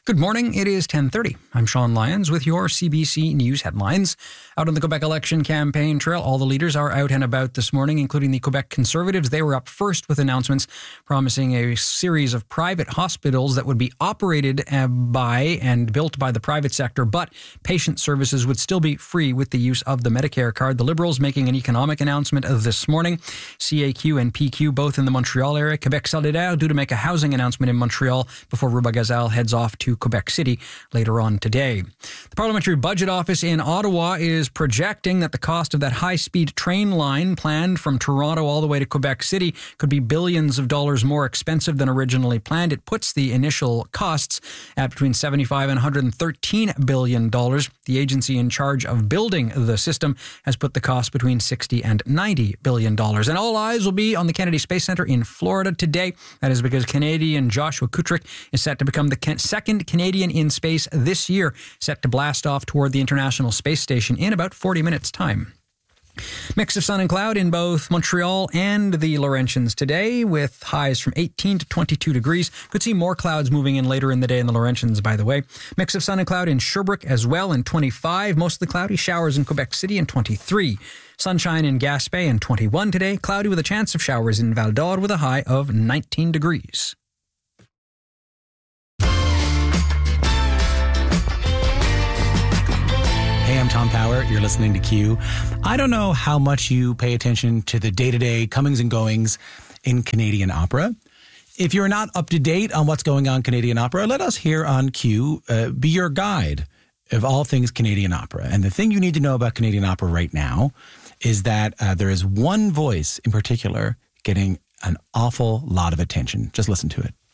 Good morning. It is 10:30. I'm Sean Lyons with your CBC News headlines. Out on the Quebec election campaign trail, all the leaders are out and about this morning, including the Quebec Conservatives. They were up first with announcements promising a series of private hospitals that would be operated by and built by the private sector, but patient services would still be free with the use of the Medicare card. The Liberals making an economic announcement this morning. CAQ and PQ both in the Montreal area. Quebec Solidaire due to make a housing announcement in Montreal before Ruba Gazal heads off to Quebec City later on today. The Parliamentary Budget Office in Ottawa is projecting that the cost of that high-speed train line planned from Toronto all the way to Quebec City could be billions of dollars more expensive than originally planned. It puts the initial costs at between $75 and $113 billion. The agency in charge of building the system has put the cost between $60 and $90 billion. And all eyes will be on the Kennedy Space Center in Florida today. That is because Canadian Joshua Kutrick is set to become the second Canadian in space this year, set to blast off toward the International Space Station in about 40 minutes' time. Mix of sun and cloud in both Montreal and the Laurentians today, with highs from 18 to 22 degrees. Could see more clouds moving in later in the day in the Laurentians, by the way. Mix of sun and cloud in Sherbrooke as well in 25. Mostly cloudy, showers in Quebec City in 23. Sunshine in Gaspé in 21 today. Cloudy with a chance of showers in Val d'Or with a high of 19 degrees. Hey, I'm Tom Power. You're listening to Q. I don't know how much you pay attention to the day-to-day comings and goings in Canadian opera. If you're not up to date on what's going on in Canadian opera, let us here on Q be your guide of all things Canadian opera. And the thing you need to know about Canadian opera right now is that there is one voice in particular getting an awful lot of attention. Just listen to it.